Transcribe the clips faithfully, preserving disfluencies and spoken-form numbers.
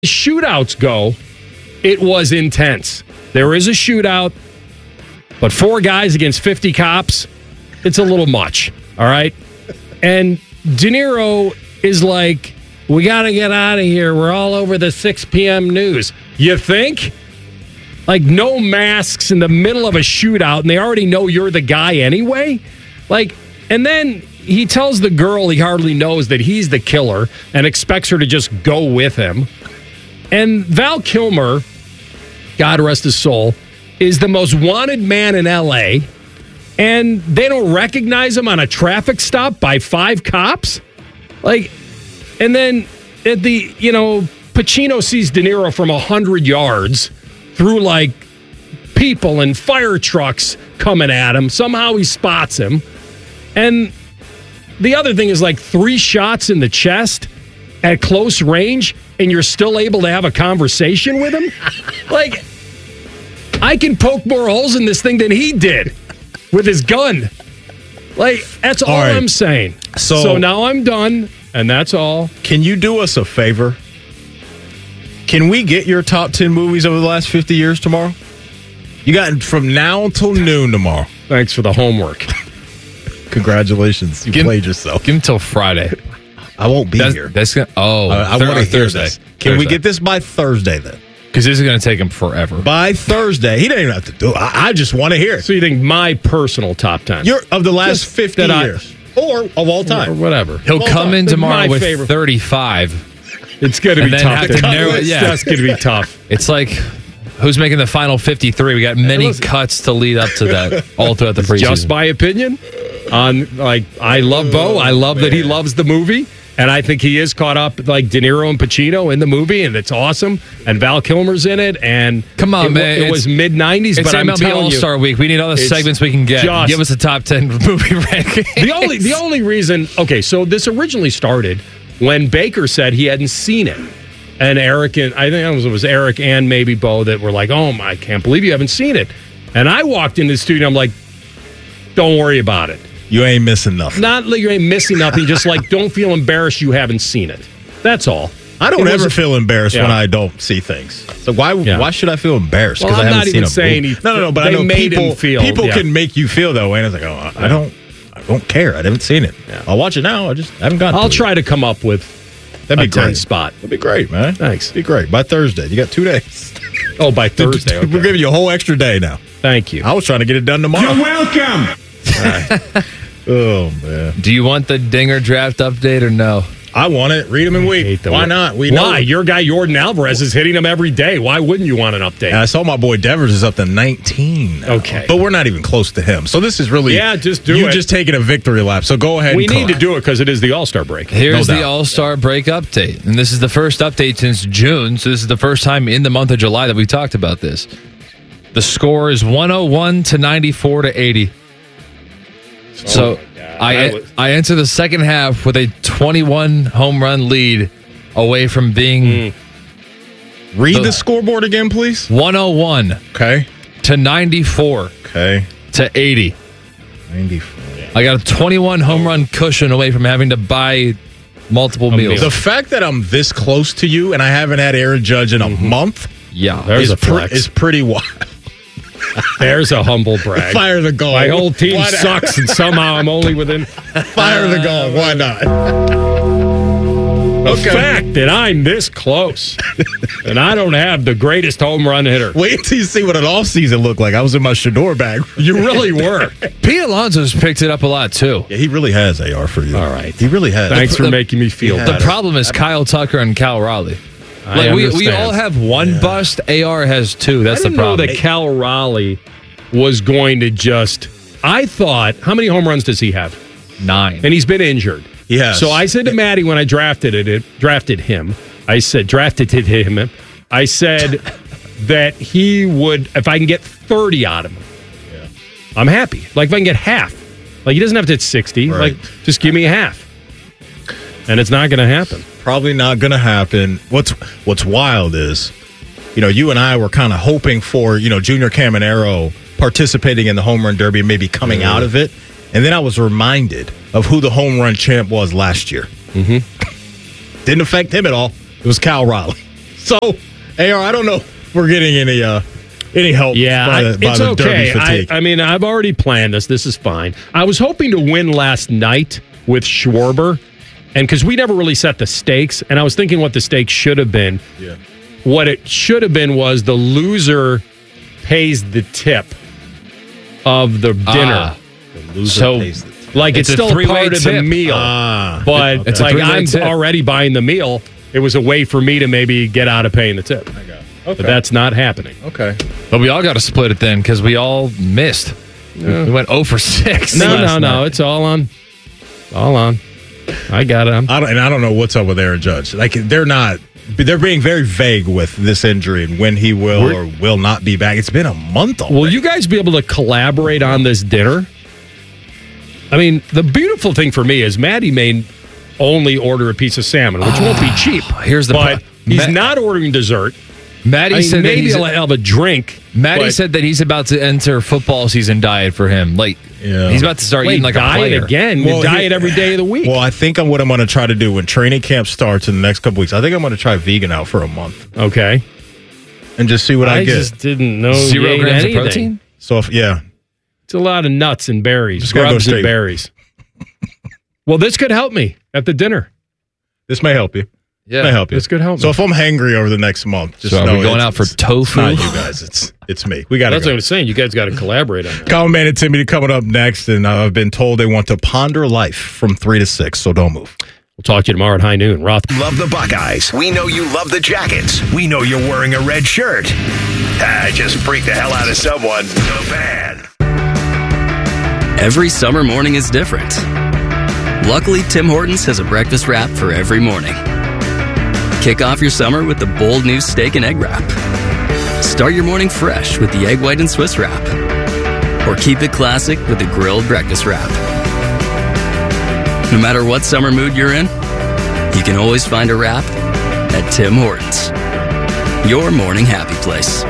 shootouts go, it was intense. There is a shootout, but four guys against fifty cops, it's a little much, all right? And De Niro is like, we got to get out of here. We're all over the six p.m. news. You think? Like, no masks in the middle of a shootout, and they already know you're the guy anyway? Like, and then he tells the girl he hardly knows that he's the killer and expects her to just go with him. And Val Kilmer, God rest his soul, is the most wanted man in L A, and they don't recognize him on a traffic stop by five cops? Like, and then at the, you know, Pacino sees De Niro from one hundred yards through, like, people and fire trucks coming at him. Somehow he spots him. And the other thing is, like, three shots in the chest at close range, and you're still able to have a conversation with him? Like, I can poke more holes in this thing than he did with his gun. Like, that's all, all right. I'm saying. So, so now I'm done, and that's all. Can you do us a favor? Can we get your top ten movies over the last fifty years tomorrow? You got from now until noon tomorrow. Thanks for the homework. Congratulations. You give, played yourself. Give him till Friday. I won't be that's, here. That's gonna, oh, I, I thir- want to hear Thursday. this. Can Thursday. we get this by Thursday then? Because this is going to take him forever. By Thursday. He didn't even have to do it. I, I just want to hear it. So you think my personal top ten? You're of the last just fifty years. I, or of all time. Or whatever. He'll all come time. in tomorrow with favorite. thirty-five. It's going to be tough. Have to narrow, it's yeah. just going to be tough. It's like, who's making the final fifty-three? We got many listen, cuts to lead up to that all throughout the preseason. Just my opinion on, like, I love Bo. I love oh, that he loves the movie. And I think he is caught up like De Niro and Pacino in the movie, and it's awesome. And Val Kilmer's in it. And come on, it, man, it was mid nineties, but I'm telling you, All-Star Week. We need all the segments we can get. Give us a top ten movie ranking. The only the only reason, okay, so this originally started when Baker said he hadn't seen it, and Eric and I think it was, it was Eric and maybe Bo that were like, "Oh my, I can't believe you haven't seen it." And I walked into the studio, I'm like, "Don't worry about it. You ain't missing nothing." Not like you ain't missing nothing, just like don't feel embarrassed you haven't seen it. That's all. I don't it ever was, feel embarrassed yeah. when I don't see things. So why yeah. why should I feel embarrassed because well, I haven't not seen even a saying movie? he, No, no, no. But they I know made people, him feel, people yeah. can make you feel that way. And I was like, oh, I yeah. don't, I don't care. I haven't seen it. Yeah. I'll watch it now. I just haven't gotten. I'll to try it. to come up with That'd be a great spot. That'd be great, man. Thanks. That'd be great by Thursday. You got two days. Oh, by Thursday. Okay. We're giving you a whole extra day now. Thank you. I was trying to get it done tomorrow. You're welcome. Right. Oh man. Do you want the Dinger draft update or no? I want it. Read them and weep. Why not? We Why? know. Your guy Jordan Alvarez is hitting them every day. Why wouldn't you want an update? And I saw my boy Devers is up to nineteen now. Okay. But we're not even close to him. So this is really Yeah, just do you it. just taking a victory lap. So go ahead we and need call. to do it because it is the All-Star break. Here's No the doubt. All-Star break update. And this is the first update since June. So this is the first time in the month of July that we talked about this. The score is one oh one to ninety-four to eighty. So I was- I enter the second half with a twenty-one home run lead away from being Mm. Read the- the scoreboard again, please. one oh one Okay. to ninety-four Okay. to eighty. ninety-four. I got a twenty-one home run cushion away from having to buy multiple meals. The fact that I'm this close to you and I haven't had Aaron Judge in a Mm-hmm. month Yeah. There's is, a pre- flex. is pretty wild. There's a humble brag. Fire the goal. My whole team Why not? sucks, and somehow I'm only within Fire the goal. Why not? the fact that I'm this close, and I don't have the greatest home run hitter. Wait till you see what an offseason looked like. I was in my Shador bag. You really were. Pete Alonso's picked it up a lot too. Yeah, he really has A R for you. All right. He really has. Thanks for the- making me feel Yeah. The better. problem is Kyle Tucker and Cal Raleigh. I Like we, we understand. all have one bust. A R has two. That's I the didn't problem. know that Cal Raleigh was going to just. I thought, how many home runs does he have? Nine. And he's been injured. Yes. So I said to Maddie when I drafted it, it drafted him. I said drafted him. I said that he would, if I can get thirty out of him, Yeah. I'm happy. Like if I can get half, like he doesn't have to hit sixty. Right. Like just give me a half, and it's not going to happen. Probably not going to happen. What's What's wild is, you know, you and I were kind of hoping for, you know, Junior Caminero participating in the home run derby and maybe coming Yeah. out of it. And then I was reminded of who the home run champ was last year. Mm-hmm. Didn't affect him at all. It was Cal Raleigh. So, A R, I don't know if we're getting any uh, any help. Yeah, by the, I, by it's the okay. Derby I, fatigue. I mean, I've already planned this. This is fine. I was hoping to win last night with Schwarber, and because we never really set the stakes, and I was thinking what the stakes should have been. Yeah. What it should have been was the loser pays the tip of the dinner. Ah. The loser So- pays the- Like it's, It's a still three-way part of the tip. meal, Ah. but Okay. it's a like three-way I'm tip. already buying the meal. It was a way for me to maybe get out of paying the tip, I got it. but Okay. that's not happening. okay. But we all got to split it then because we all missed. We went zero for six. No, last no, no. night. It's all on. All on. I got it. I'm, I don't, and I don't know what's up with Aaron Judge. Like they're not. They're being very vague with this injury and when he will We're- or will not be back. It's been a month already. will you guys be able to collaborate on this dinner? I mean, the beautiful thing for me is Maddie may only order a piece of salmon, which won't be cheap. Here's the but pro- he's Ma- not ordering dessert. Maddie I mean, said that maybe he's, he'll have a drink. Maddie but- said that he's about to enter football season diet for him. Like Yeah. he's about to start Wait, eating like a diet player. again. Well, you diet he- every day of the week. Well, I think I'm what I'm going to try to do when training camp starts in the next couple weeks. I think I'm going to try vegan out for a month okay. and just see what I, I get. just didn't know Zero you ate grams anything. of protein. So if yeah, It's a lot of nuts and berries, Just gotta go grubs and straight. berries. Well, this could help me at the dinner. this may help you. Yeah, May help you. This could help So me. if I'm hangry over the next month, just So are know we going it's- out for it's tofu? Not you guys. It's it's me. We got to That's what go. I was saying. You guys got to collaborate on that. Common Man and Timmy coming up next, and uh, I've been told they want to ponder life from three to six. So don't move. We'll talk to you tomorrow at high noon. Roth. Love the Buckeyes. We know you love the Jackets. We know you're wearing a red shirt. Ah, just freak the hell out of someone. The fan. Every summer morning is different. Luckily, Tim Hortons has a breakfast wrap for every morning. Kick off your summer with the bold new steak and egg wrap. Start your morning fresh with the egg white and Swiss wrap. Or keep it classic with the grilled breakfast wrap. No matter what summer mood you're in, you can always find a wrap at Tim Hortons. Your morning happy place.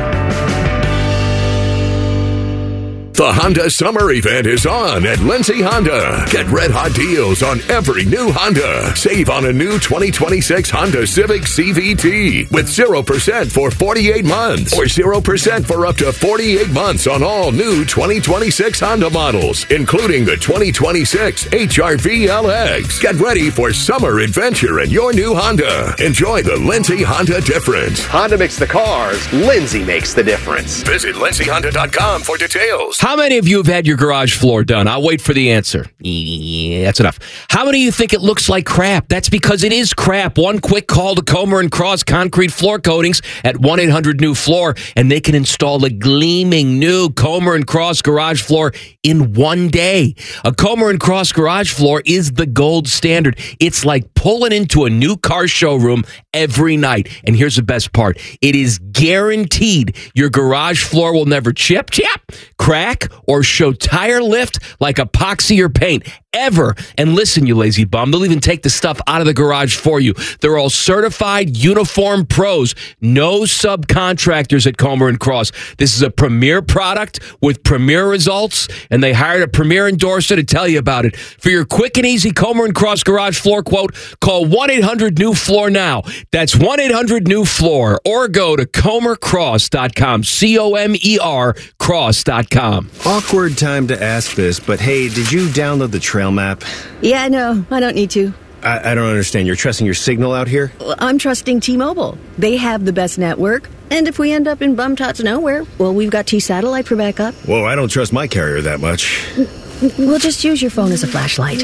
The Honda Summer Event is on at Lindsay Honda. Get red hot deals on every new Honda. Save on a new twenty twenty-six Honda Civic C V T with zero percent for forty-eight months or zero percent for up to forty-eight months on all new twenty twenty-six Honda models, including the twenty twenty-six H R V L X. Get ready for summer adventure in your new Honda. Enjoy the Lindsay Honda difference. Honda makes the cars. Lindsay makes the difference. Visit lindsay honda dot com for details. How many of you have had your garage floor done? I'll wait for the answer. Yeah, that's enough. How many of you think it looks like crap? That's because it is crap. One quick call to Comer and Cross Concrete Floor Coatings at one eight hundred new floor, and they can install a gleaming new Comer and Cross garage floor in one day. A Comer and Cross garage floor is the gold standard. It's like pulling into a new car showroom every night. And here's the best part. It is guaranteed your garage floor will never chip, chip, crack, or show tire lift like epoxy or paint ever. And listen, you lazy bum, they'll even take the stuff out of the garage for you. They're all certified uniform pros, no subcontractors at Comer and Cross. This is a premier product with premier results, and they hired a premier endorser to tell you about it. For your quick and easy Comer and Cross garage floor quote, call one eight hundred new floor now. That's one eight hundred new floor, or go to comer cross dot com, C O M E R cross dot com. Awkward time to ask this, but hey, did you download the trail map? Yeah, no, I don't need to. I, I don't understand. You're trusting your signal out here? Well, I'm trusting T-Mobile. They have the best network. And if we end up in bum-tots nowhere, well, we've got T-Satellite for backup. Whoa, I don't trust my carrier that much. We'll just use your phone as a flashlight.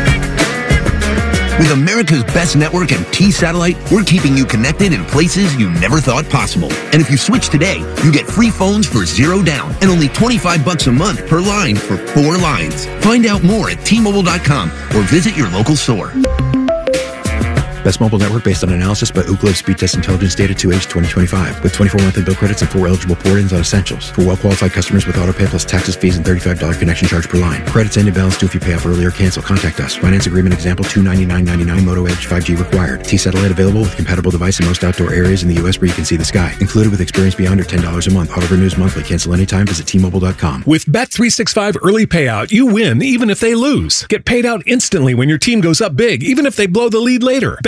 With America's best network and T-Satellite, we're keeping you connected in places you never thought possible. And if you switch today, you get free phones for zero down and only twenty-five bucks a month per line for four lines. Find out more at T Mobile dot com or visit your local store. Best mobile network based on analysis by Ookla Speed Test Intelligence Data two H twenty twenty-five with twenty-four monthly bill credits and four eligible port-ins on essentials. For well-qualified customers with autopay plus taxes, fees, and thirty-five dollars connection charge per line. Credits end and balance due if you pay off early or cancel. Contact us. Finance agreement example two ninety-nine ninety-nine Moto Edge five G required. T-Satellite available with compatible device in most outdoor areas in the U S where you can see the sky. Included with experience beyond or ten dollars a month. Auto renews monthly. Cancel anytime. Visit T Mobile dot com. With Bet three sixty-five Early Payout, you win even if they lose. Get paid out instantly when your team goes up big, even if they blow the lead later. Bet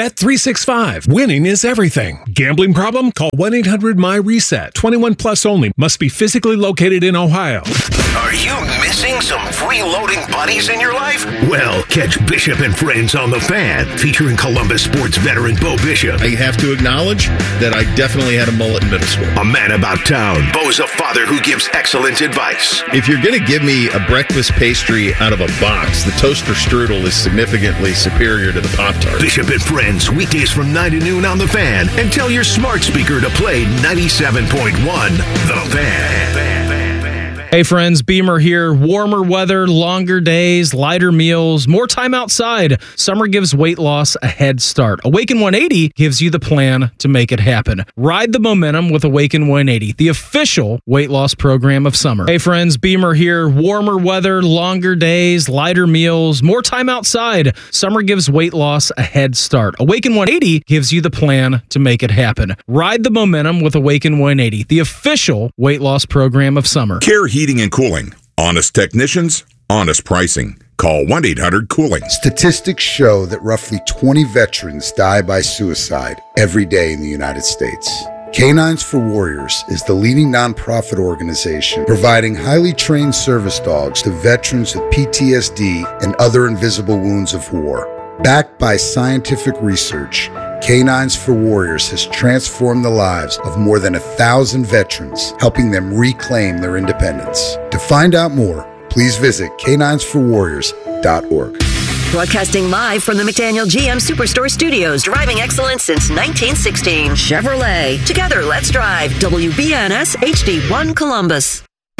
Bet three sixty-five. Winning is everything. Gambling problem? Call one eight hundred my reset. twenty-one plus only. Must be physically located in Ohio. Are you missing some freeloading buddies in your life? Well, catch Bishop and Friends on the Fan, featuring Columbus sports veteran Bo Bishop. I have to acknowledge that I definitely had a mullet in middle school. A man about town. Bo's a father who gives excellent advice. If you're going to give me a breakfast pastry out of a box, the toaster strudel is significantly superior to the Pop-Tart. Bishop and Friends, weekdays from nine to noon on the Fan. And tell your smart speaker to play ninety-seven point one The Fan. Hey friends, Beamer here. Warmer weather, longer days, lighter meals, more time outside. Summer gives weight loss a head start. Awaken one eighty gives you the plan to make it happen. Ride the momentum with Awaken one eighty, the official weight loss program of summer. Hey friends, Beamer here. Warmer weather, longer days, lighter meals, more time outside. Summer gives weight loss a head start. Awaken one eighty gives you the plan to make it happen. Ride the momentum with Awaken one eighty, the official weight loss program of summer. Care Heating and Cooling. Honest technicians, honest pricing. Call one eight hundred cooling. Statistics show that roughly twenty veterans die by suicide every day in the United States. Canines for Warriors is the leading nonprofit organization providing highly trained service dogs to veterans with P T S D and other invisible wounds of war. Backed by scientific research, Canines for Warriors has transformed the lives of more than a thousand veterans, helping them reclaim their independence. To find out more, please visit canines for warriors dot org. Broadcasting live from the McDaniel G M Superstore Studios, driving excellence since nineteen sixteen. Chevrolet. Together, let's drive. W B N S H D one Columbus.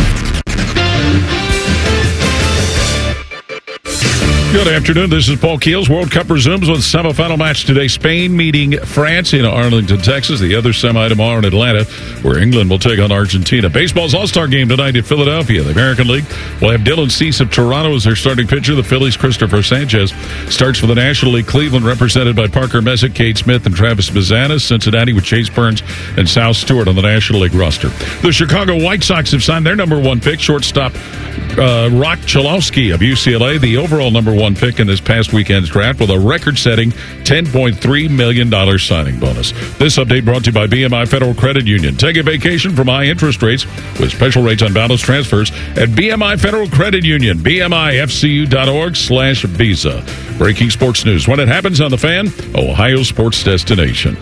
Good afternoon. This is Paul Keels. World Cup resumes with semifinal match today. Spain meeting France in Arlington, Texas. The other semi tomorrow in Atlanta, where England will take on Argentina. Baseball's All-Star game tonight in Philadelphia. The American League will have Dylan Cease of Toronto as their starting pitcher. The Phillies' Christopher Sanchez starts for the National League. Cleveland represented by Parker Messick, Cade Smith, and Travis Mazanas. Cincinnati with Chase Burns and Sal Stewart on the National League roster. The Chicago White Sox have signed their number one pick, shortstop uh, Rock Chalowski of U C L A, the overall number one one pick in this past weekend's draft with a record-setting ten point three million dollars signing bonus. This update brought to you by B M I Federal Credit Union. Take a vacation from high interest rates with special rates on balance transfers at B M I Federal Credit Union, bmifcu.org slash Visa. Breaking sports news when it happens on the Fan, Ohio sports destination.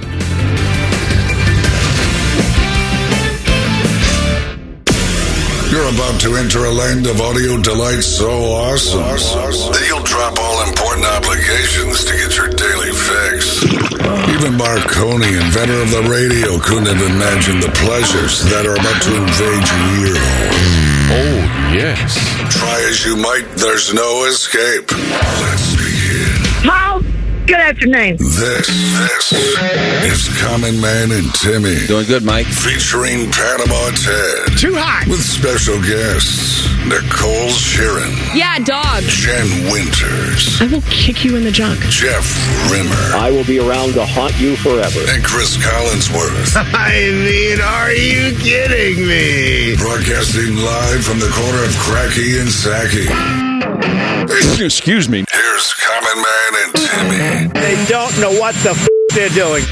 You're about to enter a land of audio delight so awesome that you'll drop all important obligations to get your daily fix. Even Marconi, inventor of the radio, couldn't have imagined the pleasures that are about to invade your ear hole. Oh, yes. Try as you might, there's no escape. Let's begin. Paul, good afternoon. This, this is Common Man and Timmy. Doing good, Mike. Featuring Panama Ted. Too hot. With special guests, Nicole Sheeran. Yeah, dog. Jen Winters. I will kick you in the junk. Jeff Rimmer. I will be around to haunt you forever. And Chris Collinsworth. I mean, are you kidding me? Broadcasting live from the corner of Cracky and Sacky. Excuse me. Here's Common Man and Timmy. They don't know what the f*** they're doing.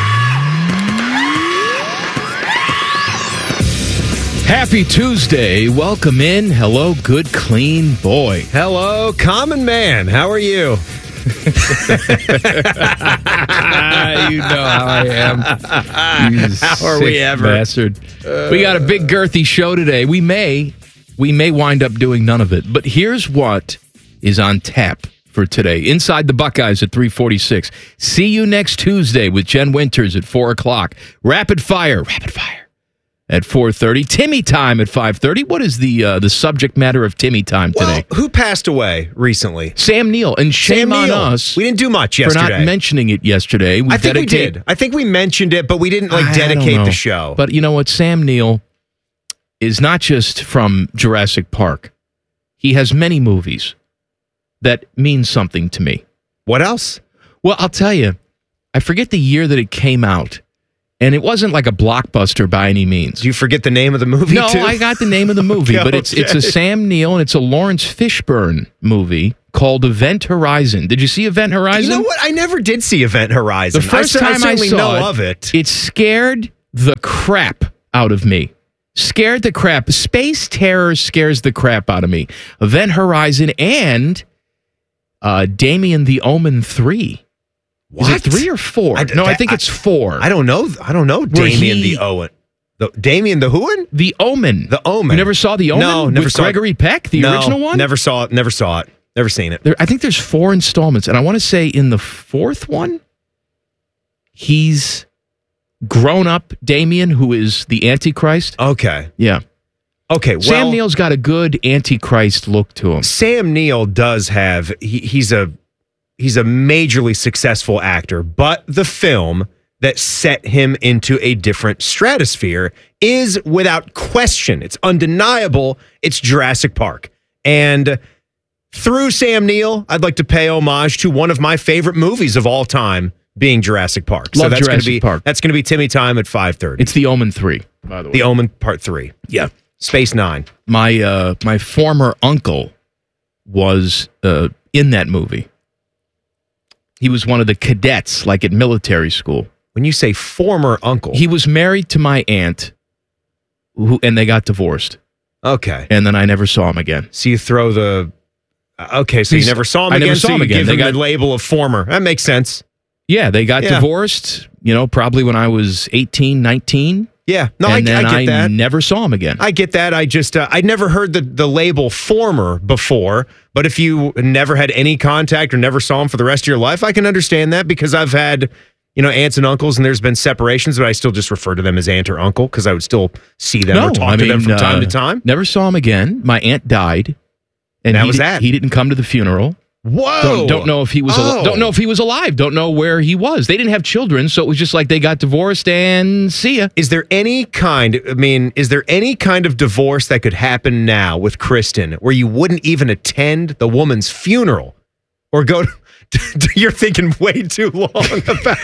Happy Tuesday. Welcome in. Hello, good, clean boy. Hello, Common Man. How are you? You know how I am. You How are we ever? Bastard. Uh, we got a big girthy show today. We may, we may wind up doing none of it, but here's what is on tap for today. Inside the Buckeyes at three forty-six. See you next Tuesday with Jen Winters at four o'clock. Rapid Fire, Rapid Fire at four thirty. Timmy Time at five thirty. What is the uh, the subject matter of Timmy Time today? Well, who passed away recently? Sam Neill. And shame Sam on Neill. us. We didn't do much yesterday. For not mentioning it yesterday. We I think dedicate, we did. I think we mentioned it, but we didn't like I dedicate don't know. the show. But you know what? Sam Neill is not just from Jurassic Park. He has many movies that mean something to me. What else? Well, I'll tell you. I forget the year that it came out. And it wasn't like a blockbuster by any means. Do you forget the name of the movie, no, too? I got the name of the movie, Okay. but it's it's a Sam Neill and it's a Lawrence Fishburne movie called Event Horizon. Did you see Event Horizon? You know what? I never did see Event Horizon. The first I, time I, certainly saw know it, of it. It scared the crap out of me. Scared the crap. Space terror scares the crap out of me. Event Horizon and uh, Damien the Omen three. What? Is it three or four? I, no, I think I, it's four. I don't know. I don't know. Where Damien he- the Owen. The, Damien the Whoin? The Omen. The Omen. You never saw The Omen? No, never with saw Gregory it. Peck, the No, original one? Never saw it. Never saw it. Never seen it. There, I think there's four installments, and I want to say in the fourth one, he's grown up Damien, who is the Antichrist. Okay. Yeah. Okay, well, Sam Neill's got a good Antichrist look to him. Sam Neill does have he, he's a he's a majorly successful actor, but the film that set him into a different stratosphere is without question, it's undeniable, it's Jurassic Park. And through Sam Neill, I'd like to pay homage to one of my favorite movies of all time, being Jurassic Park. Love so that's Jurassic gonna be Park. that's going to be Timmy time at five thirty. It's The Omen three, by the way. The Omen Part three. Yeah. Space Nine. My uh, my former uncle was uh, in that movie. He was one of the cadets, like at military school. When you say former uncle, he was married to my aunt, who and they got divorced. Okay, and then I never saw him again. So you throw the uh, okay, so He's- you never saw him I again. never saw so him you again. give They him got- the label of former. That makes sense. Yeah, they got Yeah. divorced, you know, probably when I was eighteen, nineteen. Yeah, no, and I, then I get that. never saw him again. I get that. I just uh, I'd never heard the the label former before. But if you never had any contact or never saw him for the rest of your life, I can understand that because I've had you know aunts and uncles, and there's been separations, but I still just refer to them as aunt or uncle because I would still see them or talk I to them mean, from time uh, to time. Never saw him again. My aunt died, and That he was di- that. He didn't come to the funeral. Whoa! Don't, don't know if he was. al- Oh. don't know if he was alive. Don't know where he was. They didn't have children, so it was just like they got divorced and see ya. Is there any kind, I mean, is there any kind of divorce that could happen now with Kristen where you wouldn't even attend the woman's funeral or go to, you're thinking way too long about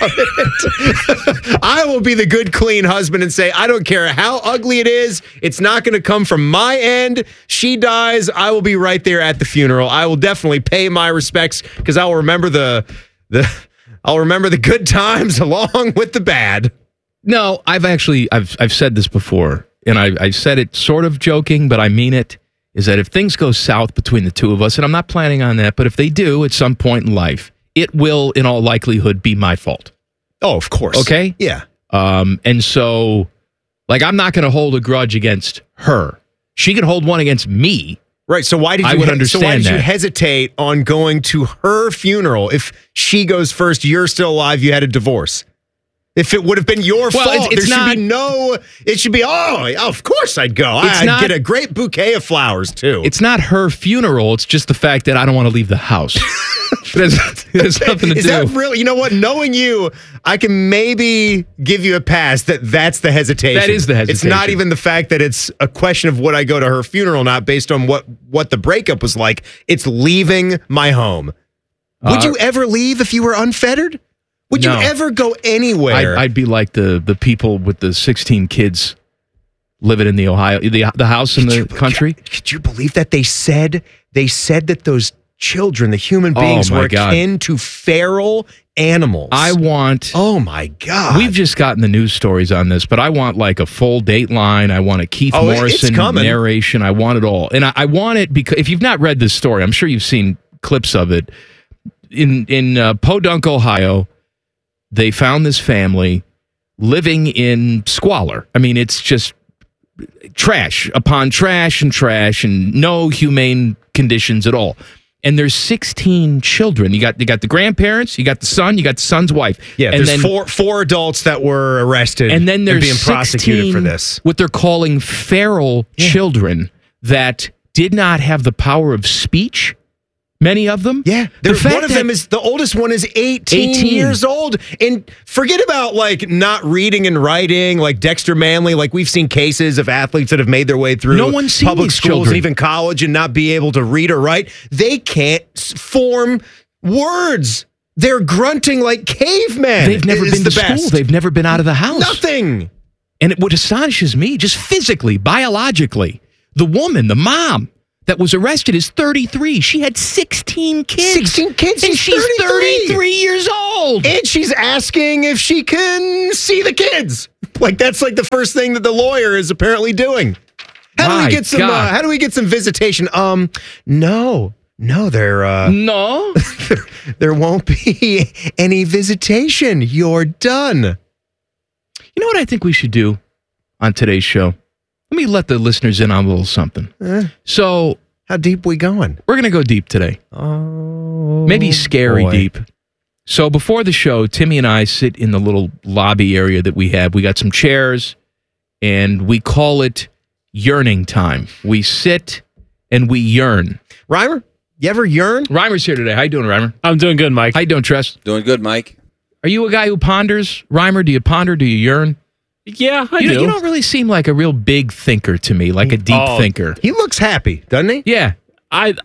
it. I will be the good, clean husband and say, I don't care how ugly it is. It's not going to come from my end. She dies. I will be right there at the funeral. I will definitely pay my respects because I will remember the, the, I'll remember the good times along with the bad. No, I've actually I've I've said this before, and I I said it sort of joking, but I mean it. Is that if things go south between the two of us, and I'm not planning on that, but if they do at some point in life, it will, in all likelihood, be my fault. Oh, of course. Okay? Yeah. Um, and so, like, I'm not going to hold a grudge against her. She can hold one against me. Right. So why did you? I would he- understand so why did you that. hesitate on going to her funeral? If she goes first, you're still alive. You had a divorce. If it would have been your Well, fault, it's- it's there should not- be no. It should be. Oh, of course I'd go. It's I'd not- get a great bouquet of flowers too. It's not her funeral. It's just the fact that I don't want to leave the house. it, has, it has nothing to Is do. that really? You know what? Knowing you, I can maybe give you a pass that that's the hesitation. That is the It's not hesitation. even the fact that it's a question of would I go to her funeral or not based on what what the breakup was like. It's leaving my home. Would Uh, you ever leave if you were unfettered? Would No. you ever go anywhere? I'd, I'd be like the the people with the sixteen kids living in the Ohio, the the house in the country. Could you believe that they said they said that those children, the human Oh, beings, my were God. akin to feral animals? I want. Oh my God! We've just gotten the news stories on this, but I want like a full Dateline. I want a Keith Oh, it- it's Morrison coming. narration. I want it all, and I, I want it because if you've not read this story, I'm sure you've seen clips of it. In in uh, Podunk, Ohio, they found this family living in squalor. I mean, it's just trash upon trash and trash, and no humane conditions at all. And there's sixteen children. You got you got the grandparents, you got the son, you got the son's wife. Yeah, and there's four four adults that were arrested and then there's being prosecuted for sixteen this. what they're calling feral children that did not have the power of speech. Many of them. Yeah, The there, fact one of that- them is the oldest one is eighteen, eighteen years old, and forget about like not reading and writing, like Dexter Manley. Like we've seen cases of athletes that have made their way through No one's seen public these schools children. and even college and not be able to read or write. They can't s- form words. They're grunting like cavemen. They've never is been the to best. school. They've never been out of the house. Nothing. And it, what astonishes me, just physically, biologically, the woman, the mom, that was arrested is thirty-three. She had sixteen kids. sixteen kids? And She's she's thirty-three. thirty-three years old. And she's asking if she can see the kids. Like, that's like the first thing that the lawyer is apparently doing. How do My we get some? Uh, God. how do we get some visitation? Um, no, no, there. Uh, no, there, there won't be any visitation. You're done. You know what I think we should do on today's show? Let me let the listeners in on a little something. Eh, So, how deep we going? we're going to go deep today. Oh, Maybe scary boy. deep. So before the show, Timmy and I sit in the little lobby area that we have. We got some chairs, and we call it yearning time. We sit and we yearn. Reimer, you ever yearn? Reimer's here today. How you doing, Reimer? I'm doing good, Mike. How you doing, Tress? Doing good, Mike. Are you a guy who ponders? Reimer, do you ponder? Do you yearn? Yeah, I you, do. You don't really seem like a real big thinker to me, like a deep Oh. thinker. He looks happy, doesn't he? Yeah. I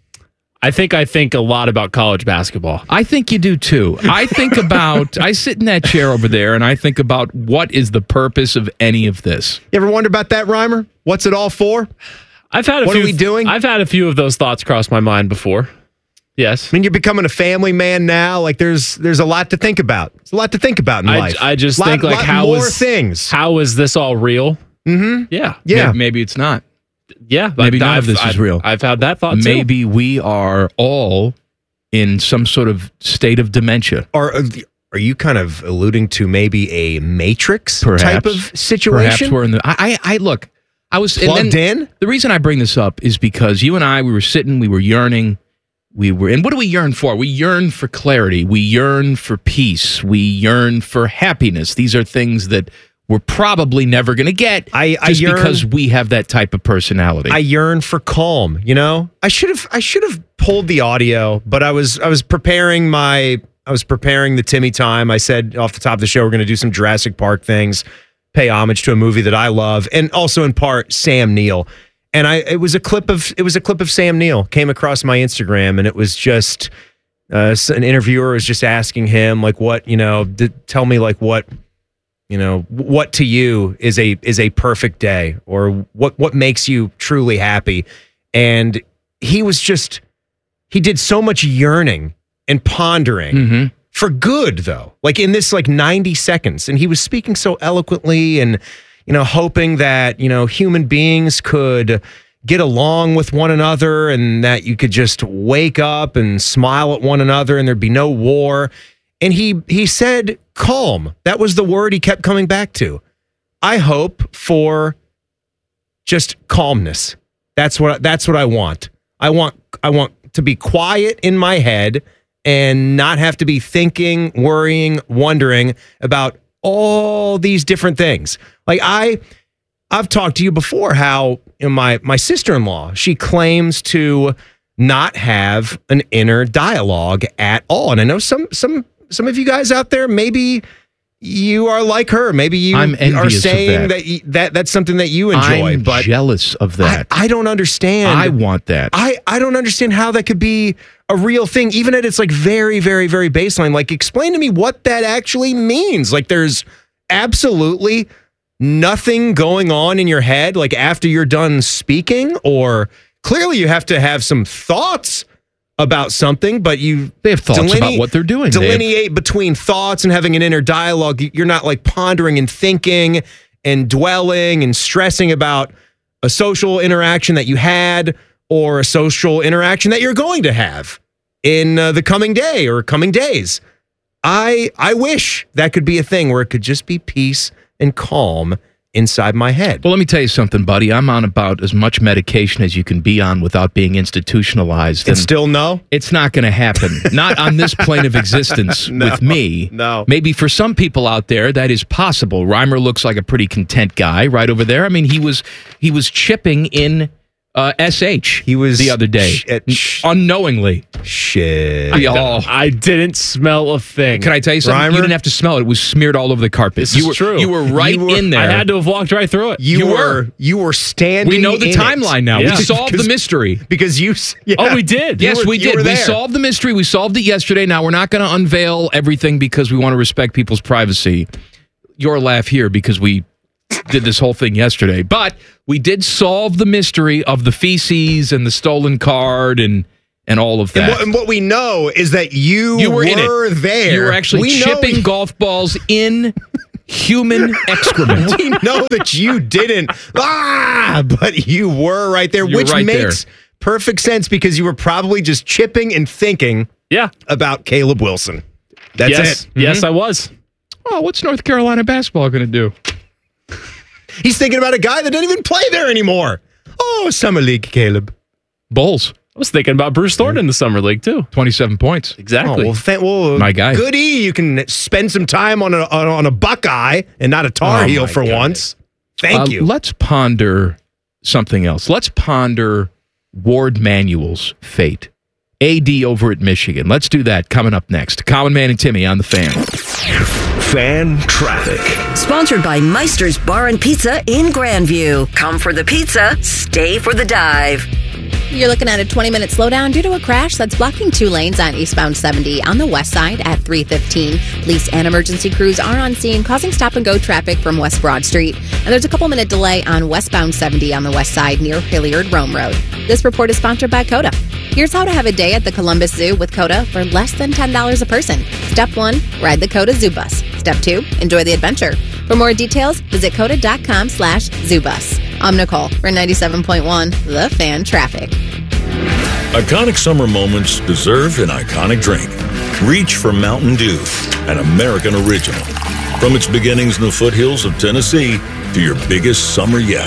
I think I think a lot about college basketball. I think you do too. I think about, I sit in that chair over there and I think about what is the purpose of any of this. You ever wonder about that, Reimer? What's it all for? I've had a What few are we doing? I've had a few of those thoughts cross my mind before. Yes. I mean, you're becoming a family man now. Like, there's there's a lot to think about. There's a lot to think about in I, life. I just lot, think like lot how more is things. how is this all real? Mm-hmm. Yeah. Yeah. Maybe, maybe it's not. Yeah. Maybe none I've, of this is I've- real. I've had that thought too. Maybe we are all in some sort of state of dementia. Are are you kind of alluding to maybe a Matrix Perhaps. type of situation? Perhaps we're in the. I, I, I look. I was and Plugged then in? The reason I bring this up is because you and I, we were sitting, we were yearning, we were. And what do we yearn for? We yearn for clarity. We yearn for peace. We yearn for happiness. These are things that we're probably never going to get. I, I just yearn, because we have that type of personality. I yearn for calm. You know, I should have I should have pulled the audio, but I was I was preparing my I was preparing the Timmy time. I said off the top of the show we're going to do some Jurassic Park things, pay homage to a movie that I love, and also in part Sam Neill. And I it was a clip of it was a clip of Sam Neill came across my Instagram, and it was just uh, an interviewer was just asking him like, what you know, did, tell me like what. You know, what to you is a is a perfect day, or what what makes you truly happy? And he was just he did so much yearning and pondering Mm-hmm. for good, though. Like in this like ninety seconds, and he was speaking so eloquently, and you know, hoping that you know human beings could get along with one another, and that you could just wake up and smile at one another, and there'd be no war. And he he said calm. That was the word he kept coming back to. I hope for just calmness. That's what that's what I want. I want I want to be quiet in my head and not have to be thinking, worrying, wondering about all these different things. Like I I've talked to you before how you know, my my sister-in-law, she claims to not have an inner dialogue at all. And I know some some some of you guys out there, maybe you are like her. Maybe you I'm are envious of saying that. that. you, that that's something that you enjoy. I'm but jealous of that. I, I don't understand. I want that. I, I don't understand how that could be a real thing, even at its like very, very, very baseline. Like, explain to me what that actually means. Like, there's absolutely nothing going on in your head, like after you're done speaking, or clearly you have to have some thoughts about something, but you they have thoughts deline- about what they're doing. They have- Delineate between thoughts and having an inner dialogue. You're not like pondering and thinking and dwelling and stressing about a social interaction that you had or a social interaction that you're going to have in uh, the coming day or coming days. I I wish that could be a thing where it could just be peace and calm inside my head. Well, let me tell you something, buddy. I'm on about as much medication as you can be on without being institutionalized. And still no? It's not going to happen. Not on this plane of existence No, with me. no. Maybe for some people out there that is possible. Reimer looks like a pretty content guy right over there. I mean, he was he was chipping in uh, S H he was the other day. sh- at sh- unknowingly. Shit. We all- I didn't smell a thing. Can I tell you something? Reimer? You didn't have to smell it. It was smeared all over the carpet. This you is were, true. You were right You were- in there. I had to have walked right through it. You, You were, were. you were standing. we know the in it. timeline now. Yeah. We solved the Because- mystery. because you. s- Yeah. Oh, we did. You Yes, were- we you did. were We there. solved the mystery. We solved it yesterday. Now we're not going to unveil everything because we want to respect people's privacy. Your laugh here because we did this whole thing yesterday. But we did solve the mystery of the feces and the stolen card and and all of that. And what, and what we know is that you, You were were, in it. there. You were actually we chipping know, golf balls in human excrement. We know that you didn't. Ah, but you were right there, You were which right makes there. perfect sense because you were probably just chipping and thinking Yeah. about Caleb Wilson. That's yes. it. Yes, Mm-hmm. I was. Oh, what's North Carolina basketball going to do? He's thinking about a guy that doesn't even play there anymore. Oh, Summer League, Caleb. Bulls. I was thinking about Bruce Thornton in the summer league too. twenty-seven points. Exactly. Oh, well, th- well, My guy. Goody, you can spend some time on a on, on a Buckeye and not a Tar Oh, Heel my for God. once. Thank Uh, you. Let's ponder something else. Let's ponder Ward Manuel's fate. A D over at Michigan. Let's do that coming up next. Common Man and Timmy on the Fan. Fan traffic. Sponsored by Meister's Bar and Pizza in Grandview. Come for the pizza, stay for the dive. You're looking at a twenty-minute slowdown due to a crash that's blocking two lanes on eastbound seventy on the west side at three fifteen. Police and emergency crews are on scene, causing stop-and-go traffic from West Broad Street. And there's a couple-minute delay on westbound seventy on the west side near Hilliard Rome Road. This report is sponsored by Coda. Here's how to have a day at the Columbus Zoo with Coda for less than ten dollars a person. Step one, ride the Coda Zoo Bus. Step two, enjoy the adventure. For more details, visit coda.com slash zoobus. I'm Nicole for ninety-seven point one, The Fan Traffic. Iconic summer moments deserve an iconic drink. Reach for Mountain Dew, an American original. From its beginnings in the foothills of Tennessee to your biggest summer yet.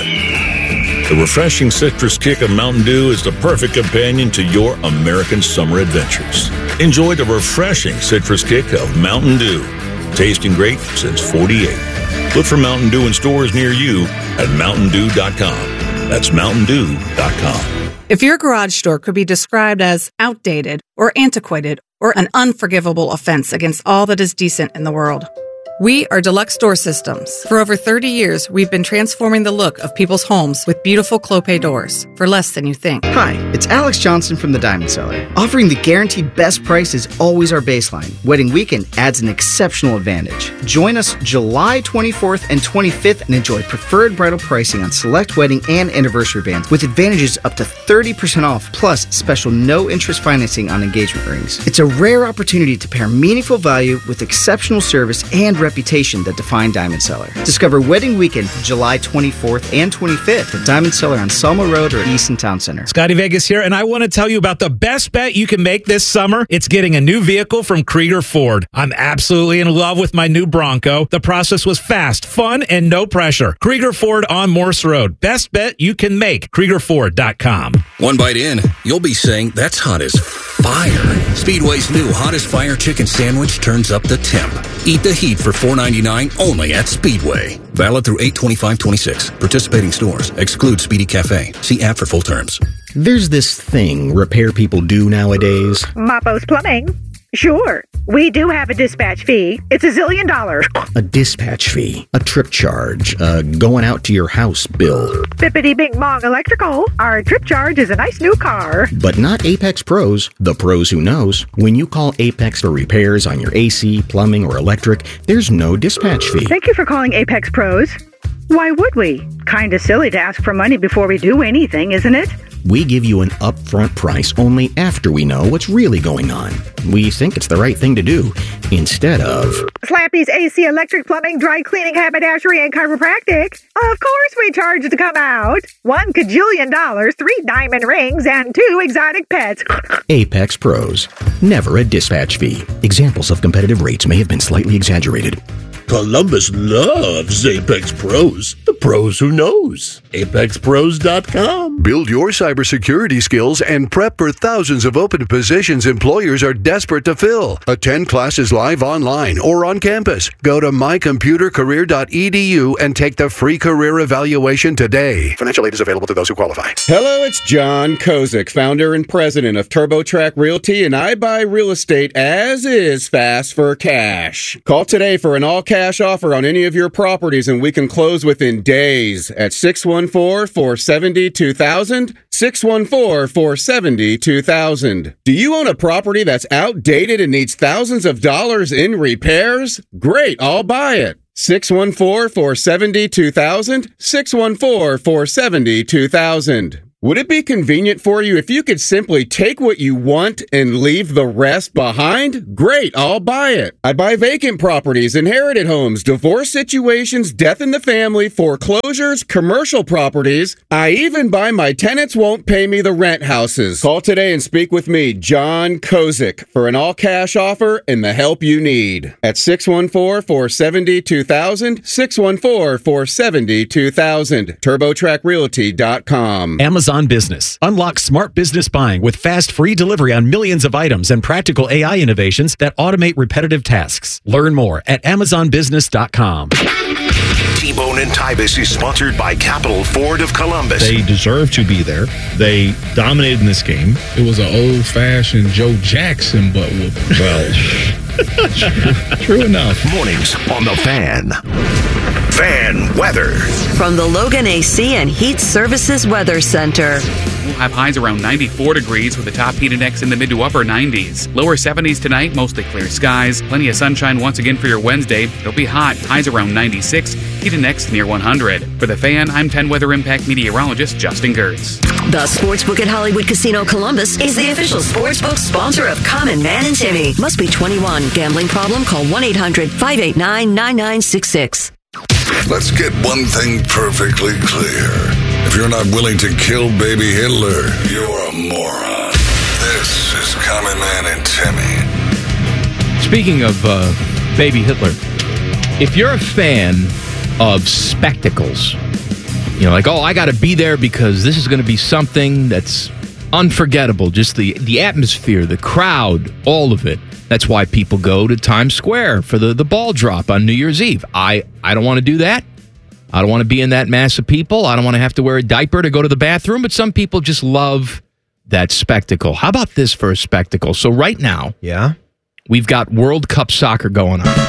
The refreshing citrus kick of Mountain Dew is the perfect companion to your American summer adventures. Enjoy the refreshing citrus kick of Mountain Dew. Tasting great since forty-eight. Look for Mountain Dew in stores near you at mountain dew dot com. That's mountain dew dot com. If your garage door could be described as outdated or antiquated or an unforgivable offense against all that is decent in the world, we are Deluxe Door Systems. For over thirty years, we've been transforming the look of people's homes with beautiful Clopay doors for less than you think. Hi, it's Alex Johnson from the Diamond Cellar. Offering the guaranteed best price is always our baseline. Wedding weekend adds an exceptional advantage. Join us July twenty-fourth and twenty-fifth and enjoy preferred bridal pricing on select wedding and anniversary bands with advantages up to thirty percent off plus special no-interest financing on engagement rings. It's a rare opportunity to pair meaningful value with exceptional service and reputation that define Diamond Cellar. Discover Wedding Weekend July twenty-fourth and twenty-fifth at Diamond Cellar on Selma Road or Easton Town Center. Scotty Vegas here, and I want to tell you about the best bet you can make this summer. It's getting a new vehicle from Krieger Ford. I'm absolutely in love with my new Bronco. The process was fast, fun, and no pressure. Krieger Ford on Morse Road. Best bet you can make. Krieger Ford dot com. One bite in, you'll be saying, that's hot as fire. Speedway's new Hottest Fire Chicken Sandwich turns up the temp. Eat the heat for four ninety-nine only at Speedway. Valid through eight twenty-five twenty-six. Participating stores. Exclude Speedy Cafe. See app for full terms. There's this thing repair people do nowadays. Mappo's Plumbing. Sure, we do have a dispatch fee. It's a zillion dollars. A dispatch fee, a trip charge, a going out to your house bill. Bippity Bing Bong Electrical. Our trip charge is a nice new car. But not Apex Pros, the pros who knows. When you call Apex for repairs on your A C, plumbing, or electric, there's no dispatch fee. Thank you for calling Apex Pros. Why would we? Kinda silly to ask for money before we do anything, isn't it? We give you an upfront price only after we know what's really going on. We think it's the right thing to do, instead of... Slappy's A C, electric, plumbing, dry cleaning, haberdashery, and chiropractic. Of course we charge to come out. One cajillion dollars, three diamond rings, and two exotic pets. Apex Pros. Never a dispatch fee. Examples of competitive rates may have been slightly exaggerated. Columbus loves Apex Pros. The pros who knows. apex pros dot com. Build your cybersecurity skills and prep for thousands of open positions employers are desperate to fill. Attend classes live online or on campus. Go to my computer career dot e d u and take the free career evaluation today. Financial aid is available to those who qualify. Hello, it's John Kozik, founder and president of TurboTrack Realty, and I buy real estate as is fast for cash. Call today for an all-cash cash offer on any of your properties, and we can close within days at six one four, four seven zero, two thousand, six one four, four seven zero, two thousand. Do you own a property that's outdated and needs thousands of dollars in repairs? Great, I'll buy it. six one four, four seven zero, two thousand, six one four, four seven zero, two thousand. Would it be convenient for you if you could simply take what you want and leave the rest behind? Great, I'll buy it. I buy vacant properties, inherited homes, divorce situations, death in the family, foreclosures, commercial properties. I even buy my tenants won't pay me the rent houses. Call today and speak with me, John Kozik, for an all-cash offer and the help you need. At six one four, four seven zero, two thousand, six one four, four seven zero, two thousand, turbo track realty dot com. Amazon Business. Unlock smart business buying with fast free delivery on millions of items and practical A I innovations that automate repetitive tasks. Learn more at amazon business dot com. T-Bone and Tybus is sponsored by Capital Ford of Columbus. They deserve to be there. They dominated in this game. It was an old-fashioned Joe Jackson butt whooping. Well, true, true enough. Mornings on the Fan. Fan weather. From the Logan A C and Heat Services Weather Center. We'll have highs around ninety-four degrees with the top heat index in the mid to upper nineties. Lower seventies tonight, mostly clear skies. Plenty of sunshine once again for your Wednesday. It'll be hot. Highs around ninety-six. Heat index near one hundred. For the Fan, I'm ten Weather Impact meteorologist Justin Gertz. The Sportsbook at Hollywood Casino Columbus is the official sportsbook sponsor of Common Man and Timmy. Must be twenty-one. Gambling problem? Call one eight hundred, five eight nine, nine nine six six. Let's get one thing perfectly clear. If you're not willing to kill baby Hitler, you're a moron. This is Common Man and Timmy. Speaking of uh, baby Hitler, if you're a fan of spectacles, you know, like, oh, I got to be there because this is going to be something that's unforgettable. Just the, the atmosphere, the crowd, all of it. That's why people go to Times Square for the, the ball drop on New Year's Eve. I, I don't want to do that. I don't want to be in that mass of people. I don't want to have to wear a diaper to go to the bathroom. But some people just love that spectacle. How about this for a spectacle? So right now, yeah, we've got World Cup soccer going on.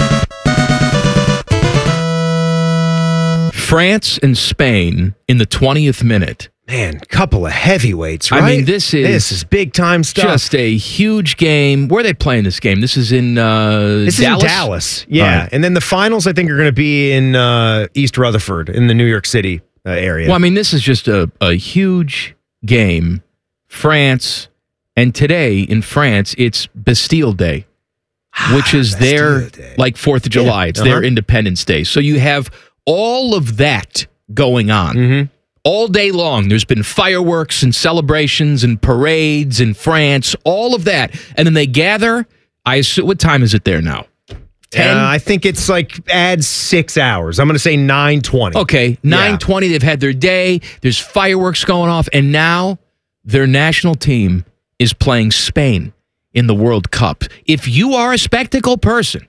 France and Spain in the twentieth minute. Man, couple of heavyweights, right? I mean, this is this is big time stuff. Just a huge game. Where are they playing this game? This is in uh, this Dallas? is in Dallas, yeah. Right. And then the finals, I think, are going to be in uh, East Rutherford in the New York City uh, area. Well, I mean, this is just a, a huge game. France, and today in France, it's Bastille Day, which is their Day. like Fourth of July. Yeah. It's uh-huh. their Independence Day. So you have all of that going on. Mm-hmm. All day long, there's been fireworks and celebrations and parades in France, all of that. And then they gather. I assume, what time is it there now? ten? Uh, I think it's like add six hours. I'm going to say nine twenty. Okay, nine twenty. Yeah. They've had their day. There's fireworks going off. And now their national team is playing Spain in the World Cup. If you are a spectacle person,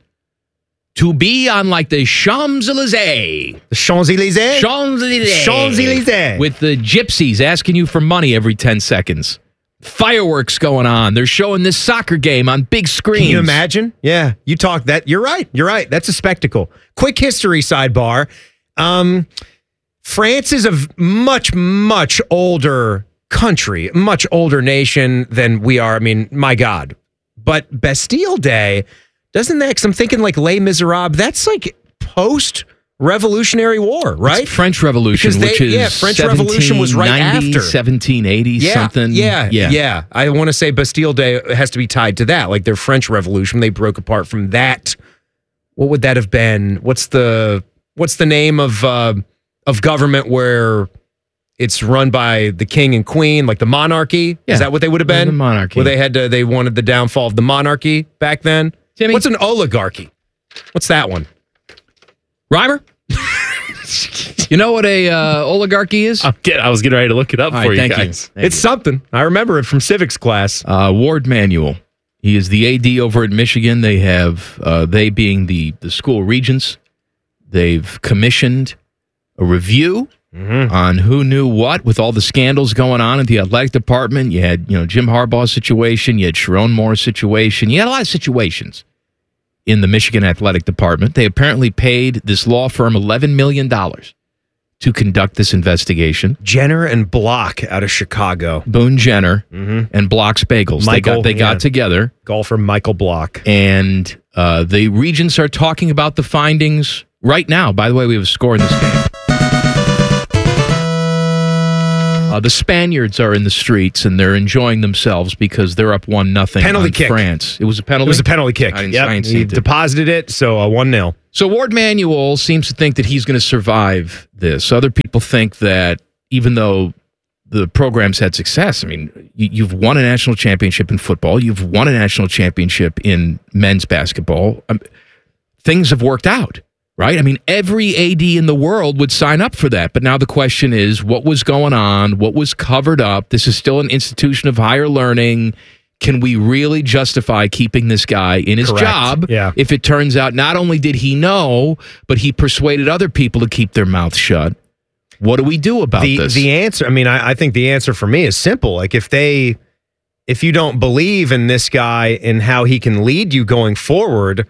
to be on like the Champs-Élysées. The Champs-Élysées? Champs-Élysées. Champs-Élysées. With the gypsies asking you for money every ten seconds. Fireworks going on. They're showing this soccer game on big screens. Can you imagine? Yeah, you talk that. You're right. You're right. That's a spectacle. Quick history sidebar. Um, France is a much, much older country, much older nation than we are. I mean, my God. But Bastille Day... Doesn't that, because I'm thinking like Les Miserables, that's like post-Revolutionary War, right? It's French Revolution, they, which is yeah, French Revolution was right after. seventeen eighty yeah, something. Yeah, yeah, yeah. I want to say Bastille Day has to be tied to that, like their French Revolution. They broke apart from that. What would that have been? What's the what's the name of uh, of government where it's run by the king and queen, like the monarchy? Yeah. Is that what they would have been? The monarchy. Where they had to, they wanted the downfall of the monarchy back then? Timmy? What's an oligarchy? What's that one? Reimer? You know what a uh, oligarchy is? I'm get, I was getting ready to look it up All for right, you thank guys. You. Thank it's you. something. I remember it from civics class. Uh, Ward Manuel. He is the A D over at Michigan. They have, uh, they being the, the school regents, they've commissioned a review mm-hmm. on who knew what with all the scandals going on in the athletic department. You had, you know, Jim Harbaugh's situation. You had Sharon Moore's situation. You had a lot of situations in the Michigan athletic department. They apparently paid this law firm eleven million dollars to conduct this investigation. Jenner and Block out of Chicago. Boone Jenner mm-hmm. and Block's Bagels. Michael, they got, they yeah. got together. Golfer Michael Block. And uh, the regents are talking about the findings right now. By the way, we have a score in this game. Uh, the Spaniards are in the streets and they're enjoying themselves because they're up one nothing Penalty on kick. France. It was a penalty. It was a penalty kick. I didn't, Yep. I didn't see He it. deposited it, so a one nil. So Ward Manuel seems to think that he's going to survive this. Other people think that even though the program's had success, I mean, you, you've won a national championship in football, you've won a national championship in men's basketball. Um, things have worked out, right? I mean, every A D in the world would sign up for that. But now the question is, what was going on? What was covered up? This is still an institution of higher learning. Can we really justify keeping this guy in his Correct. job Yeah. if it turns out not only did he know, but he persuaded other people to keep their mouth shut? What do we do about the, this? The answer, I mean, I, I think the answer for me is simple. Like if they, if you don't believe in this guy and how he can lead you going forward,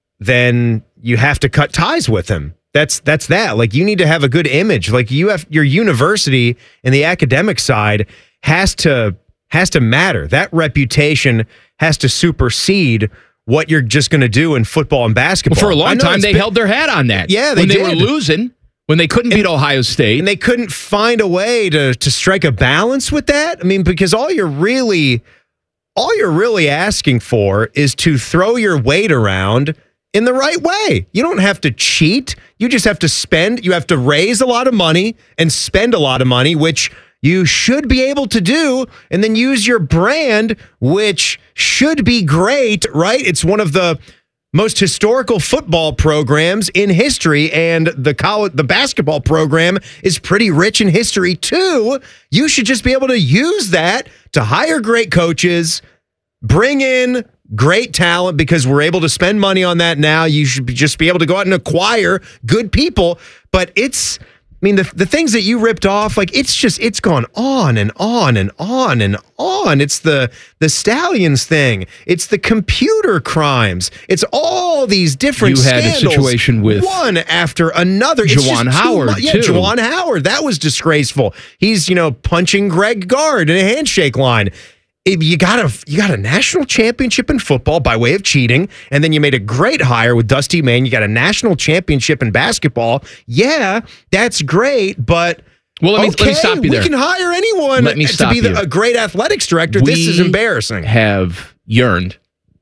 then you have to cut ties with him. That's that's that. Like you need to have a good image. Like you have your university and the academic side has to has to matter. That reputation has to supersede what you're just going to do in football and basketball. Well, for a long I know time, it's they been- held their hat on that. Yeah, they when they did. were losing, when they couldn't beat Ohio State, and they couldn't find a way to to strike a balance with that. I mean, because all you're really all you're really asking for is to throw your weight around in the right way. You don't have to cheat. You just have to spend. You have to raise a lot of money and spend a lot of money, which you should be able to do, and then use your brand, which should be great, right? It's one of the most historical football programs in history, and the college, the basketball program is pretty rich in history too. You should just be able to use that to hire great coaches, bring in great talent, because we're able to spend money on that now. You should be, just be able to go out and acquire good people. But it's, I mean, the, the things that you ripped off, like it's just, it's gone on and on and on and on. It's the the Stallions thing. It's the computer crimes. It's all these different You had a scandals, situation with one after another. It's Juwan just too Howard, mu- Yeah, too. Juwan Howard. That was disgraceful. He's, you know, punching Greg Gard in a handshake line. If you got a you got a national championship in football by way of cheating, and then you made a great hire with Dusty Mann. You got a national championship in basketball. Yeah, that's great, but well, let me, okay, let me stop you we there. can hire anyone Let me to stop be the, you. a great athletics director. This is We embarrassing. Have yearned.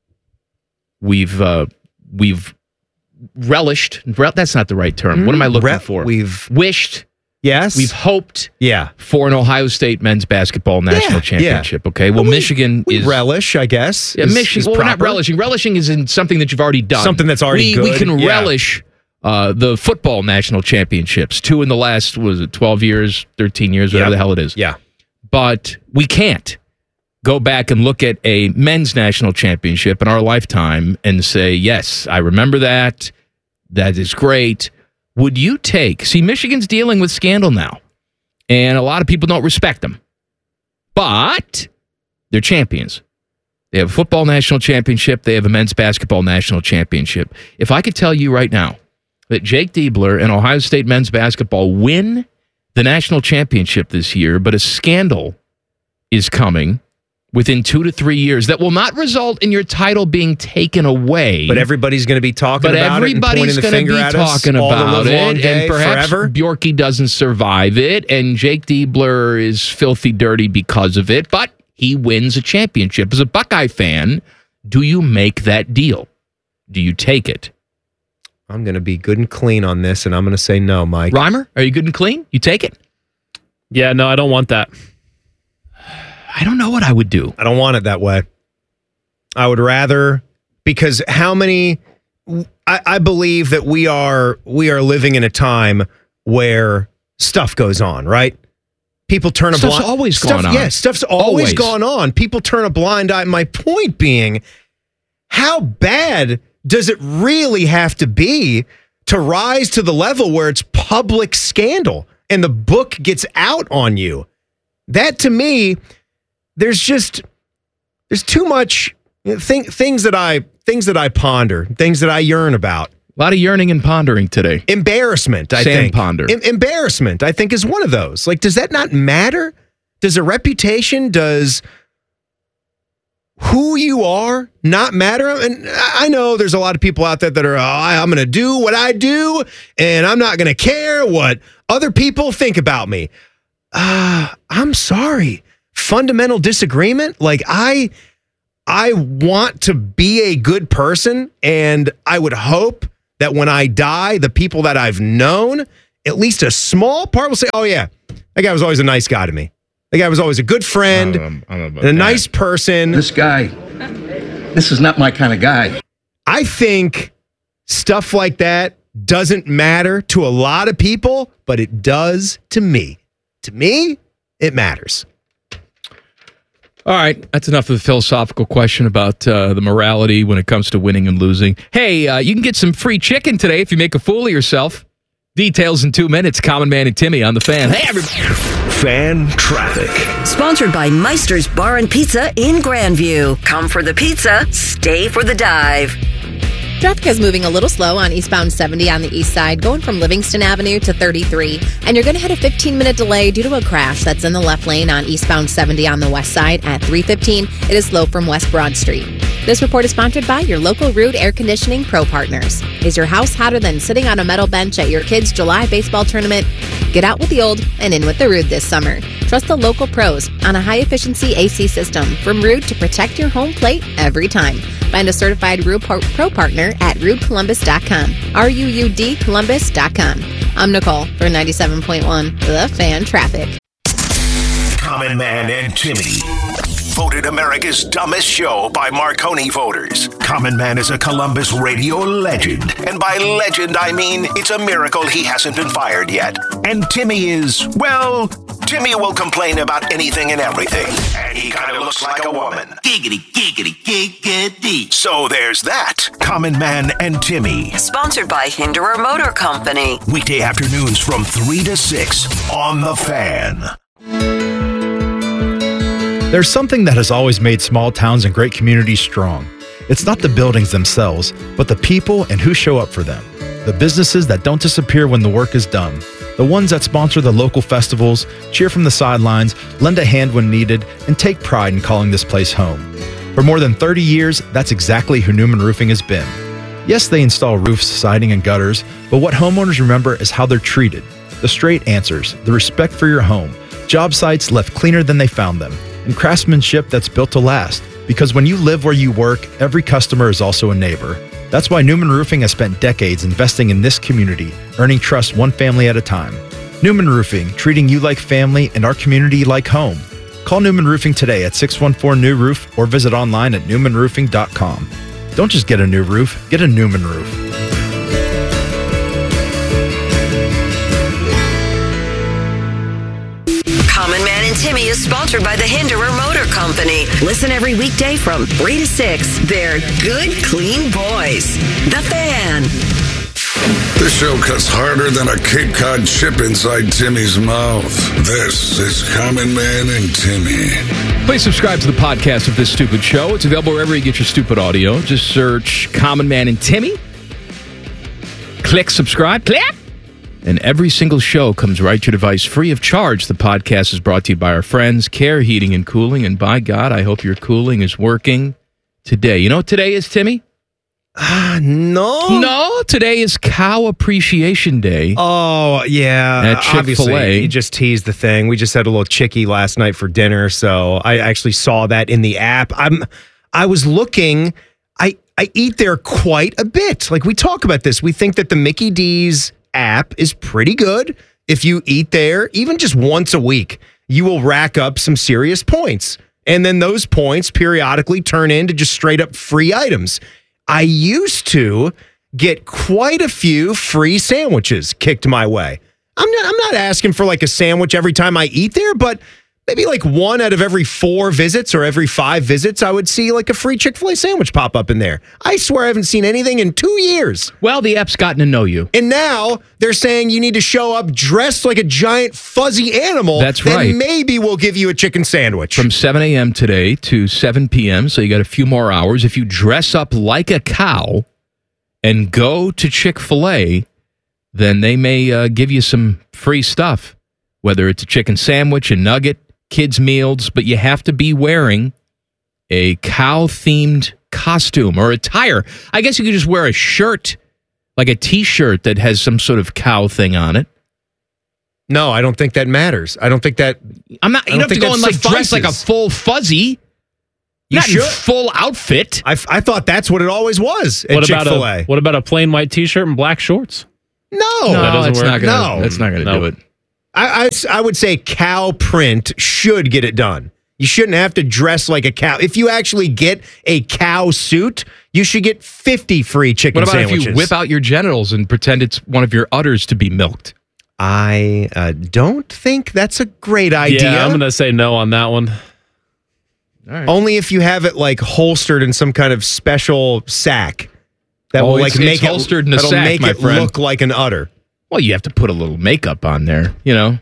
We've uh, we've relished. Rel- that's not the right term. What am I looking Re- for? We've wished. Yes. We've hoped. Yeah. For an Ohio State men's basketball national Yeah, championship. yeah. Okay. Well, We- Michigan we is relish, I guess. Yeah, is- Michigan. is Well, we're not proper. relishing. Relishing is in something that you've already done. Something that's already we, We good, can yeah. relish uh, the football national championships. Two in the last, was it twelve years, thirteen years, whatever Yep. the hell it is. Yeah. But we can't go back and look at a men's national championship in our lifetime and say, yes, I remember that. That is great. Would you take, see, Michigan's dealing with scandal now, and a lot of people don't respect them, but they're champions. They have a football national championship. They have a men's basketball national championship. If I could tell you right now that Jake Diebler and Ohio State men's basketball win the national championship this year, but a scandal is coming within two to three years that will not result in your title being taken away. But everybody's going to be talking But about it and pointing everybody's the going to finger be at us talking all the about livelong it, day, and perhaps forever. Bjorky doesn't survive it, and Jake Diebler is filthy dirty because of it, but he wins a championship. As a Buckeye fan, do you make that deal? Do you take it? I'm going to be good and clean on this, and I'm going to say no, Mike. Reimer, are you good and clean? You take it? Yeah, no, I don't want that. I don't know what I would do. I don't want it that way. I would rather, because how many, I, I believe that we are we are living in a time where stuff goes on, right? People turn a Stuff's blind always stuff, gone on. Yeah, stuff's always, Always. gone on. People turn a blind eye. My point being, how bad does it really have to be to rise to the level where it's public scandal and the book gets out on you? That to me, there's just there's too much you know, thing, things that I things that I ponder, things that I yearn about. A lot of yearning and pondering today. Embarrassment, I Sam think. ponder. Em- embarrassment, I think, is one of those. Like, does that not matter? Does a reputation, does who you are not matter? And I know there's a lot of people out there that are, oh, I'm going to do what I do, and I'm not going to care what other people think about me. Uh, I'm sorry. Fundamental disagreement? Like, I, I want to be a good person, and I would hope that when I die, the people that I've known, at least a small part will say, oh, yeah, that guy was always a nice guy to me. That guy was always a good friend, I don't know, I don't know about and a that. nice person. This guy, this is not my kind of guy. I think stuff like that doesn't matter to a lot of people, but it does to me. To me, it matters. All right, that's enough of the philosophical question about uh, the morality when it comes to winning and losing. Hey, uh, you can get some free chicken today if you make a fool of yourself. Details in two minutes. Common Man and Timmy on the Fan. Hey, everybody. Fan traffic. Sponsored by Meister's Bar and Pizza in Grandview. Come for the pizza, stay for the dive. Traffic is moving a little slow on eastbound seventy on the east side, going from Livingston Avenue to thirty-three. And you're going to hit a fifteen-minute delay due to a crash that's in the left lane on eastbound seventy on the west side at three fifteen. It is slow from West Broad Street. This report is sponsored by your local Rude Air Conditioning Pro Partners. Is your house hotter than sitting on a metal bench at your kids' July baseball tournament? Get out with the old and in with the Rude this summer. Trust the local pros on a high-efficiency A C system from Rude to protect your home plate every time. Find a certified Rude Pro partner at rude columbus dot com. R U U D Columbus dot com. I'm Nicole for ninety-seven point one The Fan Traffic. Common Man and Timmy. Voted America's dumbest show by Marconi voters. Common Man is a Columbus radio legend. And by legend, I mean it's a miracle he hasn't been fired yet. And Timmy is, well, Timmy will complain about anything and everything. And he kind of looks like a woman. Giggity, giggity, giggity. So there's that. Common Man and Timmy. Sponsored by Hinderer Motor Company. Weekday afternoons from three to six on The Fan. There's something that has always made small towns and great communities strong. It's not the buildings themselves, but the people and who show up for them. The businesses that don't disappear when the work is done. The ones that sponsor the local festivals, cheer from the sidelines, lend a hand when needed, and take pride in calling this place home. For more than thirty years, that's exactly who Newman Roofing has been. Yes, they install roofs, siding, and gutters, but what homeowners remember is how they're treated. The straight answers, the respect for your home, job sites left cleaner than they found them, and craftsmanship that's built to last. Because when you live where you work, every customer is also a neighbor. That's why Newman Roofing has spent decades investing in this community, earning trust one family at a time. Newman Roofing, treating you like family and our community like home. Call Newman Roofing today at six one four new roof or visit online at newman roofing dot com. Don't just get a new roof, get a Newman roof. Common Man and Timmy is sponsored by the Hinderer Motor Company. Listen every weekday from three to six. They're good, clean boys. The Fan. This show cuts harder than a Cape Cod chip inside Timmy's mouth. This is Common Man and Timmy. Please subscribe to the podcast of this stupid show. It's available wherever you get your stupid audio. Just search Common Man and Timmy. Click subscribe. Click. And every single show comes right to your device free of charge. The podcast is brought to you by our friends, Care Heating and Cooling. And by God, I hope your cooling is working today. You know what today is, Timmy? Ah, uh, no. No, today is Cow Appreciation Day. Oh, yeah. At Chick-fil-A. Obviously, you just teased the thing. We just had a little chickie last night for dinner, so I actually saw that in the app. I'm, I was looking. I, I eat there quite a bit. Like, we talk about this. We think that the Mickey D's app is pretty good. If you eat there, even just once a week, you will rack up some serious points. And then those points periodically turn into just straight up free items. I used to get quite a few free sandwiches kicked my way. I'm not, I'm not asking for like a sandwich every time I eat there, but maybe like one out of every four visits or every five visits, I would see like a free Chick-fil-A sandwich pop up in there. I swear I haven't seen anything in two years. Well, the app's gotten to know you. And now they're saying you need to show up dressed like a giant fuzzy animal. That's right. And maybe we'll give you a chicken sandwich. From seven a.m. today to seven p.m., so you got a few more hours. If you dress up like a cow and go to Chick-fil-A, then they may uh, give you some free stuff, whether it's a chicken sandwich, a nugget, kids' meals, but you have to be wearing a cow-themed costume or attire. I guess you could just wear a shirt, like a T-shirt that has some sort of cow thing on it. No, I don't think that matters. I don't think that. I'm not. You don't have to go and like dress like a full fuzzy. You not should. in full outfit. I, I thought that's what it always was at What about Chick-fil-A. a what about a plain white T-shirt and black shorts? No, No, that doesn't it's work. not gonna. No. That's not gonna No. do it. I, I, I would say cow print should get it done. You shouldn't have to dress like a cow. If you actually get a cow suit, you should get fifty free chicken What about sandwiches. if you whip out your genitals and pretend it's one of your udders to be milked? I uh, don't think that's a great idea. Yeah, I'm going to say no on that one. All right. Only if you have it like holstered in some kind of special sack that Oh, will like it's- make it's it holstered in a that'll sack, make my it friend. look like an udder. Well, you have to put a little makeup on there, you know.